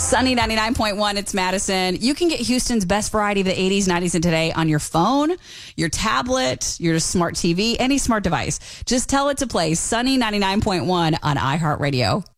Sunny 99.1, it's Madison. You can get Houston's best variety of the 80s, 90s, and today on your phone, your tablet, your smart TV, any smart device. Just tell it to play Sunny 99.1 on iHeartRadio.